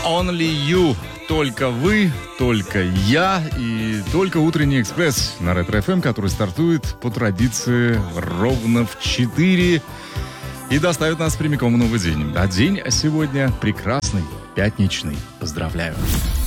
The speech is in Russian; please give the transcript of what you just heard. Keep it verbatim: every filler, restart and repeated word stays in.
Only You. Только вы, только я и только утренний экспресс на Ретро-эф эм, который стартует по традиции ровно в четыре и доставит нас прямиком в новый день. А день сегодня прекрасный, пятничный. Поздравляю.